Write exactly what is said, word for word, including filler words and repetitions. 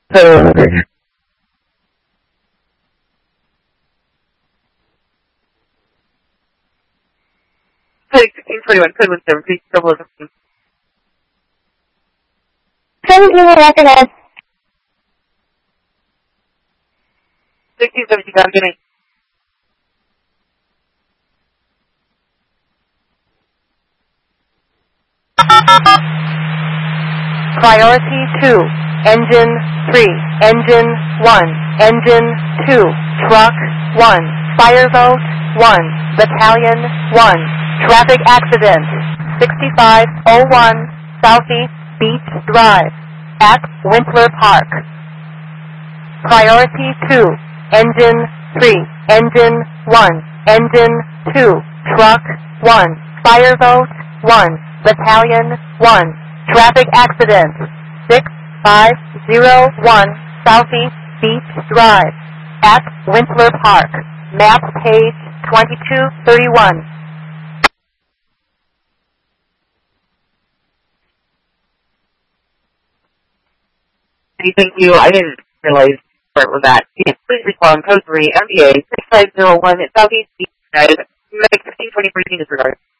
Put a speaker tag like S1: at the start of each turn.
S1: Uh, sixteen twenty-one, code one seven, please double fifteen.
S2: seventeen recognized.
S1: sixteen seventeen, got good night.
S3: Priority two, engine three, engine one, engine two, truck one, fireboat one, battalion one, traffic accident, sixty-five oh one Southeast Beach Drive, at Winkler Park. Priority two, engine three, engine one, engine two, truck one, fireboat one, battalion one, traffic accident, six five oh one Southeast Beach Drive, at Winkler Park, map page twenty-two thirty-one.
S1: Thank you. I didn't realize part was that. Please respond. Code three, M B A six five zero one Southeast Beach Drive, Medic fifteen twenty fourteen disregard.